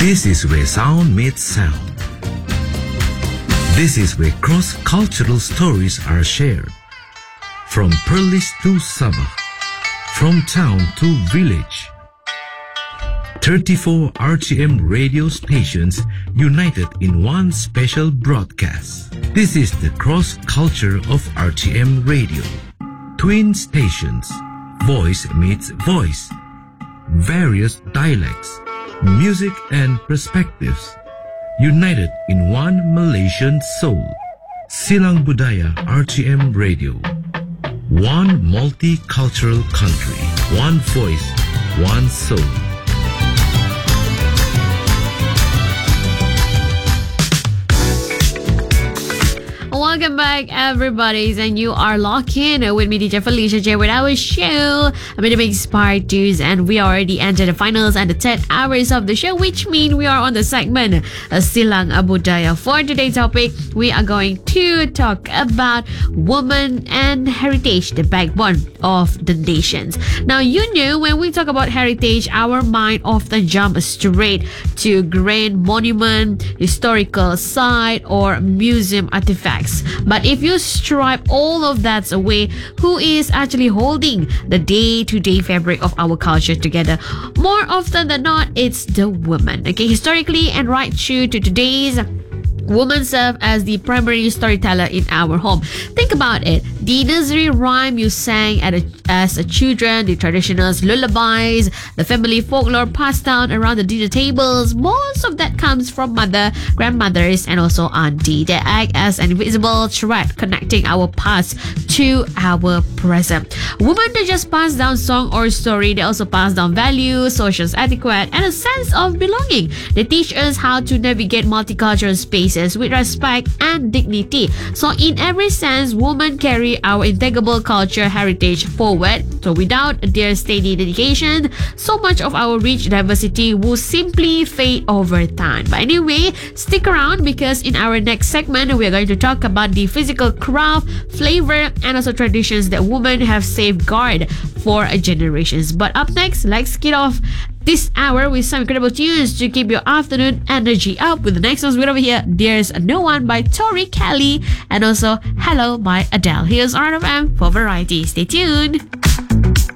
This is where sound meets sound. This is where cross-cultural stories are shared. From Perlis to Sabah, from town to village. 34 RTM radio stations united in one special broadcast. This is the cross-culture of RTM radio. Twin stations, voice meets voice. Various dialects, music and perspectives, united in one Malaysian soul. Silang Budaya RTM Radio. One multicultural country, one voice, one soul. Welcome back, everybody, and you are locked in with me, DJ Felicia J, with our show, Bit Inspired Tunes, and we already entered the finals and the 10 hours of the show, which means we are on the segment Silang Budaya. For today's topic, we are going to talk about women and heritage, the backbone of the nations. Now, you know, when we talk about heritage, our mind often jumps straight to grand monument, historical site, or museum artifacts. But if you stripe all of that away, who is actually holding the day-to-day fabric of our culture together? More often than not, it's the woman. Okay, historically and right through to today's, women serve as the primary storyteller in our home. Think about it. The nursery rhyme you sang as a children, the traditional lullabies, the family folklore passed down around the dinner tables, most of that comes from mother, grandmothers, and also auntie. They act as an invisible thread connecting our past to our present. Women don't just pass down song or story, they also pass down values, social etiquette, and a sense of belonging. They teach us how to navigate multicultural spaces with respect and dignity. So in every sense, women carry our intangible culture heritage forward. So without their steady dedication, so much of our rich diversity will simply fade over time. But anyway, stick around, because in our next segment, we are going to talk about the physical craft, flavor, and also traditions that women have safeguarded for generations. But up next, let's kick off this hour with some incredible tunes to keep your afternoon energy up. With the next ones right over here, There's No One by Tori Kelly, and also Hello by Adele. Here's RFM for variety. Stay tuned.